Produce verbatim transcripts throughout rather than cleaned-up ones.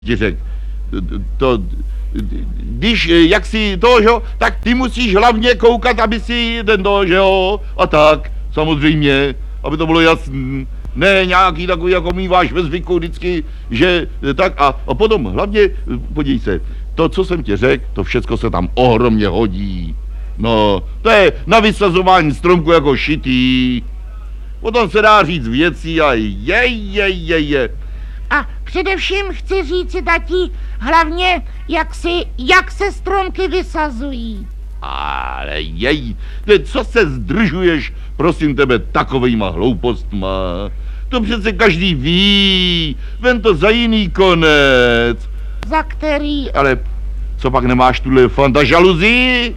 ti řekl, to, když, jak si to, že jo, tak ty musíš hlavně koukat, aby si ten to, že jo, a tak, samozřejmě, aby to bylo jasný. Ne nějaký takový, jako míváš ve zvyku vždycky, že tak a, a potom hlavně, podívej se, to, co jsem ti řekl, to všecko se tam ohromně hodí. No, to je na vysazování stromku jako šitý. Potom se dá říct věcí a je, je, je, je. A především chci říct si, tati, hlavně, jak, si, jak se stromky vysazují. Ale jej, co se zdržuješ, prosím tebe, takovejma hloupostma? To přece každý ví, ven to za jiný konec. Za který? Ale co pak nemáš tuhle fanta žaluzii?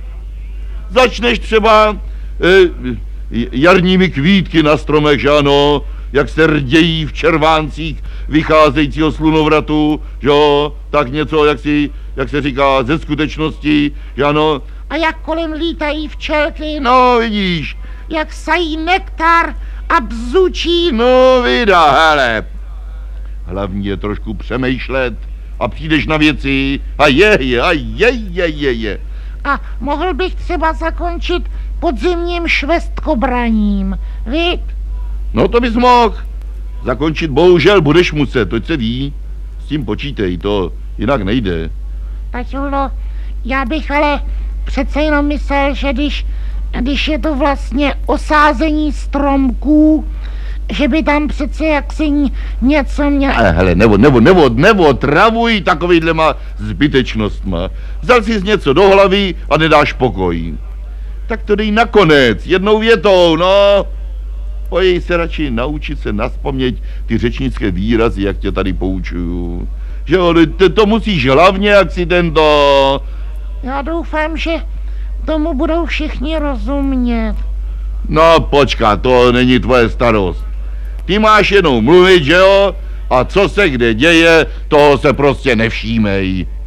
Začneš třeba eh, jarními kvítky na stromech, že ano, jak se rdějí v červáncích vycházejícího slunovratu, že jo, tak něco, jak, si, jak se říká, ze skutečnosti, že ano. A jak kolem lítají včelky, No, vidíš. jak sají nektar a bzučí. No, vydá, hele. Hlavní je trošku přemýšlet a přijdeš na věci a je, je, a je, je, je, je. A mohl bych třeba zakončit podzimním švestkobraním, víš? No to bys mohl. Zakončit bohužel budeš muset, to se ví. S tím počítej, to jinak nejde. Taťulo, já bych ale přece jenom myslel, že když, když je to vlastně osázení stromků, že by tam přece jaksi něco mělo... Ale hele, nebo, nebo, nebo, nebo travuj takovýhlema zbytečnostma. Vzal jsi něco do hlavy a nedáš pokoj. Tak to dej nakonec, jednou větou, no. Pojď se radši naučit se nazpaměť ty řečnické výrazy, jak tě tady poučuju. Že jo, to, to musíš hlavně, jak si tento... Já doufám, že tomu budou všichni rozumět. No počkat, to není tvoje starost. Ty máš jenom mluvit, že jo? A co se kde děje, toho se prostě nevšímej.